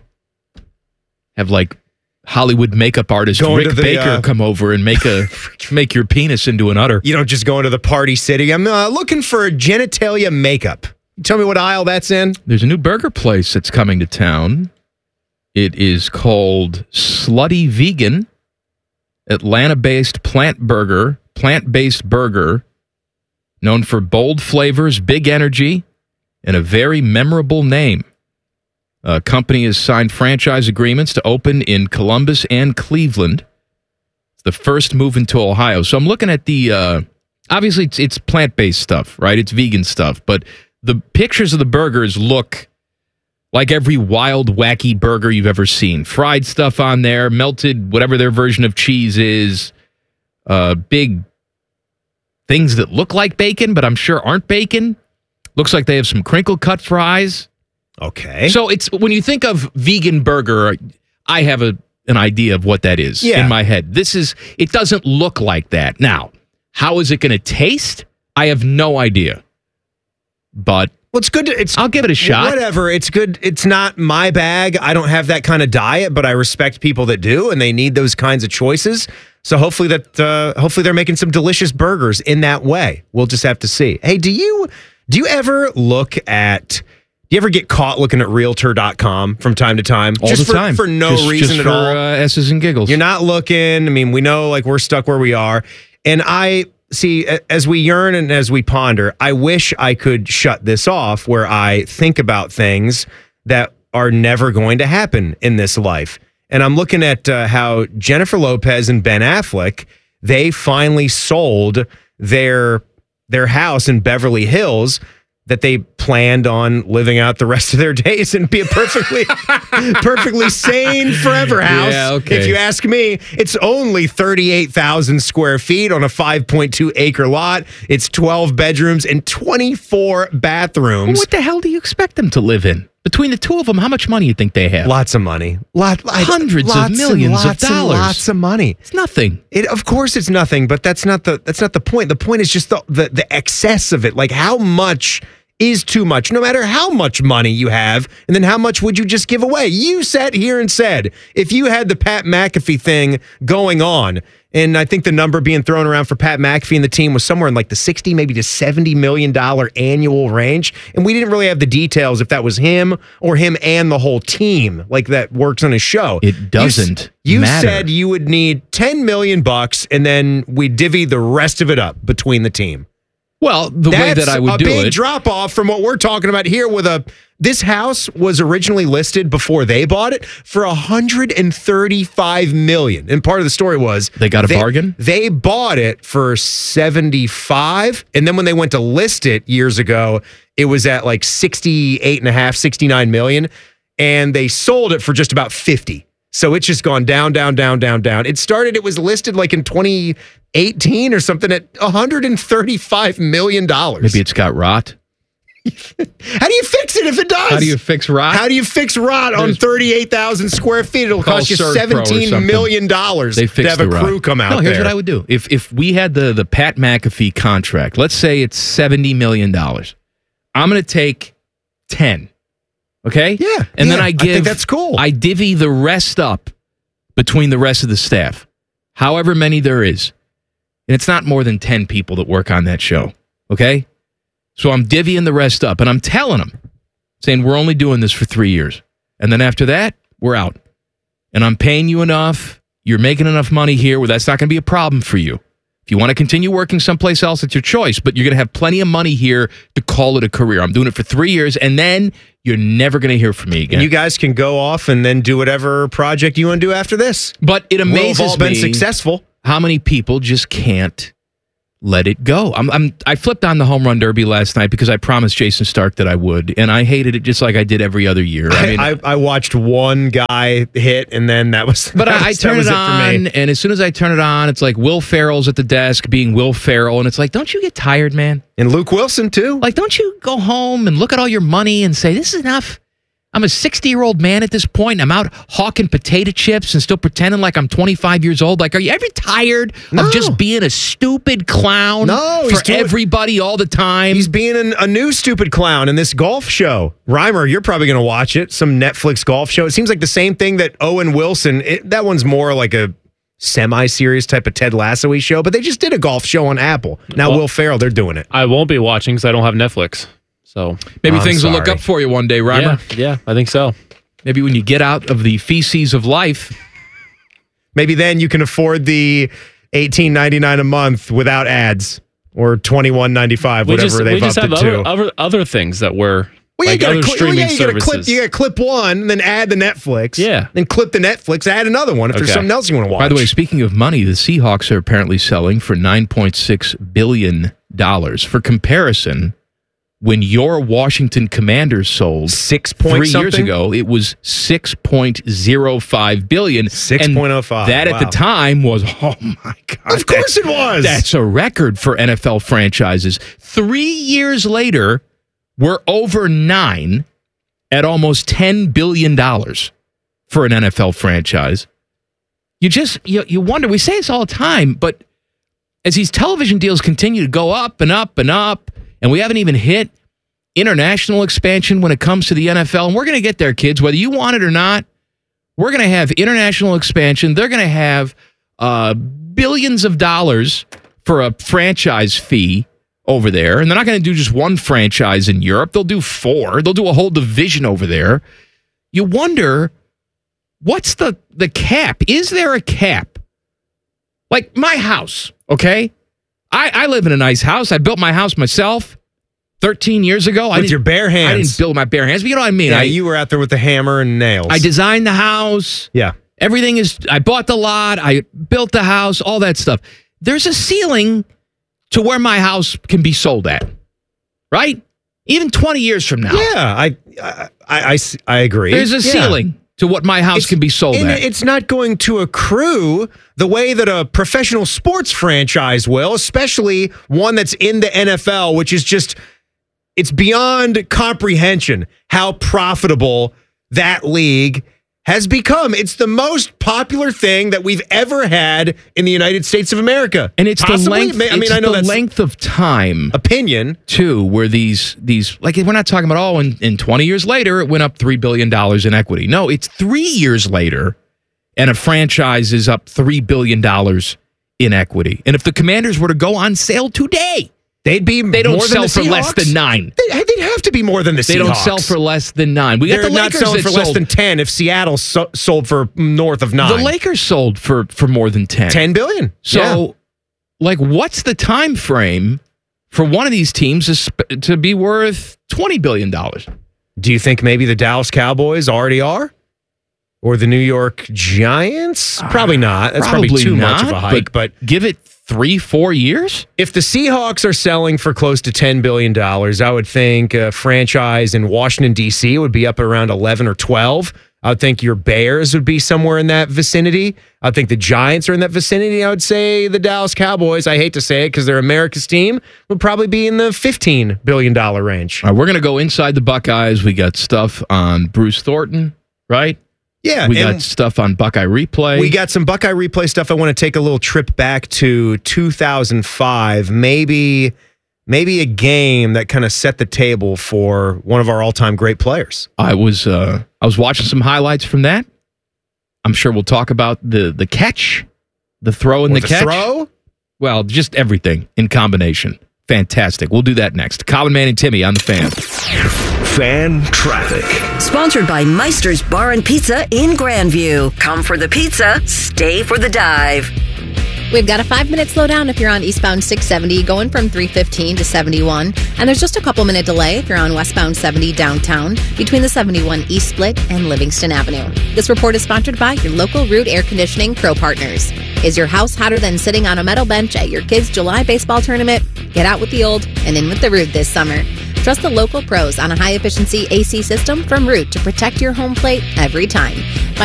Have like Hollywood makeup artist Going Rick to the, Baker uh, come over and make a make your penis into an udder. You don't just go into the Party City. I'm uh, looking for genitalia makeup. Tell me what aisle that's in. There's a new burger place that's coming to town. It is called Slutty Vegan, Atlanta-based plant burger, plant-based burger, known for bold flavors, big energy, and a very memorable name. A company has signed franchise agreements to open in Columbus and Cleveland. It's the first move into Ohio. So I'm looking at the, uh, obviously it's, it's plant-based stuff, right? It's vegan stuff, but the pictures of the burgers look like every wild, wacky burger you've ever seen. Fried stuff on there, melted, whatever their version of cheese is, uh, big things that look like bacon, but I'm sure aren't bacon. Looks like they have some crinkle-cut fries. Okay. So it's when you think of vegan burger, I have a an idea of what that is Yeah. in my head. This is, it doesn't look like that. Now, how is it going to taste? I have no idea. But well, it's good to, it's I'll give it a shot. Whatever. It's good. It's not my bag. I don't have that kind of diet, but I respect people that do, and they need those kinds of choices. So hopefully that uh, hopefully they're making some delicious burgers in that way. We'll just have to see. Hey, do you do you ever look at do you ever get caught looking at realtor dot com from time to time? All just the for, time. for no Just- reason just at for, all. uh, S's and giggles. You're not looking. I mean, we know like we're stuck where we are. And I see, a- as we yearn and as we ponder, I wish I could shut this off where I think about things that are never going to happen in this life. And I'm looking at uh, how Jennifer Lopez and Ben Affleck, they finally sold their their house in Beverly Hills that they planned on living out the rest of their days and be a perfectly perfectly sane forever house. Yeah, okay. If you ask me, it's only thirty-eight thousand square feet on a five point two acre lot. It's twelve bedrooms and twenty-four bathrooms. What the hell do you expect them to live in? Between the two of them, how much money do you think they have? Lots of money. Lot, Hundreds lots of millions and lots of dollars. And lots of money. It's nothing. It, of course, it's nothing. But that's not the that's not the point. The point is just the the, the excess of it. Like how much is too much, no matter how much money you have, and then how much would you just give away? You sat here and said, if you had the Pat McAfee thing going on, and I think the number being thrown around for Pat McAfee and the team was somewhere in like the sixty, maybe to seventy million dollar annual range, and we didn't really have the details if that was him or him and the whole team, like that works on his show. It doesn't You, you matter. said you would need ten million bucks, and then we divvy the rest of it up between the team. Well, the way that I would a do big it. drop off from what we're talking about here. With a this house was originally listed before they bought it for one hundred thirty-five million, and part of the story was They got a bargain? They bought it for seventy-five, and then when they went to list it years ago, it was at like sixty-eight and a half, sixty-nine million, and they sold it for just about fifty. So it's just gone down, down, down, down, down. It started, it was listed like in twenty eighteen or something at one hundred thirty-five million dollars. Maybe it's got rot. How do you fix it if it does? How do you fix rot? How do you fix rot on There's- thirty-eight thousand square feet? It'll Call cost you Servpro or seventeen something. million dollars They to fix have the a rot. crew come out No, here's there. what I would do. If if we had the the Pat McAfee contract, let's say it's seventy million dollars. I'm going to take ten. Okay? Yeah. And then yeah, I give think that's cool. I divvy the rest up between the rest of the staff. However many there is. And it's not more than ten people that work on that show. Okay? So I'm divvying the rest up, and I'm telling them, saying we're only doing this for three years. And then after that, we're out. And I'm paying you enough you're making enough money here where that's not going to be a problem for you. If you want to continue working someplace else, it's your choice, but you're going to have plenty of money here to call it a career. I'm doing it for three years, and then you're never going to hear from me again. And you guys can go off and then do whatever project you want to do after this. But it amazes we'll have all been me successful. How many people just can't let it go. I'm, I'm, I flipped on the home run derby last night because I promised Jason Stark that I would, and I hated it just like I did every other year. I, I, mean, I, I watched one guy hit, and then that was. But that I, I was, turn that was it it on, for me. and as soon as I turn it on, it's like Will Ferrell's at the desk being Will Ferrell, and it's like, don't you get tired, man? And Luke Wilson too. Like, don't you go home and look at all your money and say, this is enough? I'm a sixty-year-old man at this point. I'm out hawking potato chips and still pretending like I'm twenty-five years old. Like, are you ever tired No. of just being a stupid clown No, for he's doing- everybody all the time? He's being an, a new stupid clown in this golf show. Reimer, you're probably going to watch it. Some Netflix golf show. It seems like the same thing that Owen Wilson. It, that one's more like a semi-serious type of Ted Lasso-y show. But they just did a golf show on Apple. Now Well- Will Ferrell, they're doing it. I won't be watching because I don't have Netflix. So Maybe I'm things will look sorry. up for you one day, Reimer. Yeah, yeah, I think so. Maybe when you get out of the feces of life. Maybe then you can afford the eighteen ninety-nine a month without ads or twenty-one ninety-five, We whatever just, we they've just upped have it other, to. other other things that we're Well, like you other got to streaming yeah, you got to clip. services. You got to clip one, and then add the Netflix. Yeah. then clip the Netflix, add another one if there's Okay. something else you want to watch. By the way, speaking of money, the Seahawks are apparently selling for nine point six billion dollars. For comparison, when your Washington Commanders sold six point three years something? ago, it was six point zero five billion dollars. six point oh five. That at Wow. the time was, oh my God. Of course it was. That's a record for N F L franchises. Three years later, we're over nine at almost ten billion dollars for an N F L franchise. You just, you, you wonder, we say this all the time, but as these television deals continue to go up and up and up, and we haven't even hit international expansion when it comes to the N F L, and we're going to get there, kids, whether you want it or not. We're going to have international expansion. They're going to have uh, billions of dollars for a franchise fee over there. And they're not going to do just one franchise in Europe. They'll do four. They'll do a whole division over there. You wonder, what's the, the cap? Is there a cap? Like my house, okay? I, I live in a nice house. I built my house myself thirteen years ago. I With didn't- your bare hands. I didn't build my bare hands, but you know what I mean. Yeah, I, you were out there with the hammer and nails. I designed the house. Yeah. Everything is, I bought the lot. I built the house, all that stuff. There's a ceiling to where my house can be sold at, right? Even twenty years from now. Yeah, I, I, I, I s- I agree. There's a Yeah. ceiling to what my house can be sold And at. it's not going to accrue the way that a professional sports franchise will, especially one that's in the N F L, which is just, it's beyond comprehension how profitable that league has become. It's the most popular thing that we've ever had in the United States of America. And it's Possibly? the length. I mean, it's I know the that's length of time opinion too, where these these like we're not talking about oh, in, in twenty years later it went up three billion dollars in equity. No, it's three years later, and a franchise is up three billion dollars in equity. And if the Commanders were to go on sale today, they'd be they don't more than sell the for less Seahawks? than nine. They, they'd have to be more than the They Seahawks. don't sell for less than nine. We got They're the not Lakers selling that for less sold- than ten if Seattle so, sold for north of nine. The Lakers sold for for more than ten. ten billion. So, Yeah. like, what's the time frame for one of these teams to, sp- to be worth twenty billion dollars? Do you think maybe the Dallas Cowboys already are? Or the New York Giants? Probably not. That's probably, Probably too much of not, a hike. But, give it three, four years? if the Seahawks are selling for close to ten billion dollars, I would think a franchise in Washington, D C would be up around eleven or twelve. I would think your Bears would be somewhere in that vicinity. I think the Giants are in that vicinity. I would say the Dallas Cowboys, I hate to say it because they're America's team, would probably be in the fifteen billion dollars range. All right, we're going to go inside the Buckeyes. We got stuff on Bruce Thornton, right? Yeah, We and- got stuff on Buckeye Replay. We got some Buckeye Replay stuff. I want to take a little trip back to two thousand five. Maybe, maybe a game that kind of set the table for one of our all-time great players. I was uh, I was watching some highlights from that. I'm sure we'll talk about the the catch, the throw and Or the, catch. throw? Well, just everything in combination. Fantastic. We'll do that next. Common Man and Timmy on the Fan. Fan Traffic. Sponsored by Meister's Bar and Pizza in Grandview. Come for the pizza, stay for the dive. We've got a five-minute slowdown if you're on eastbound six seventy, going from three fifteen to seventy-one. And there's just a couple-minute delay if you're on westbound seventy downtown between the seventy-one East Split and Livingston Avenue. This report is sponsored by your local Root Air Conditioning Pro Partners. Is your house hotter than sitting on a metal bench at your kids' July baseball tournament? Get out with the old and in with the Root this summer. Trust the local pros on a high-efficiency A C system from Root to protect your home plate every time.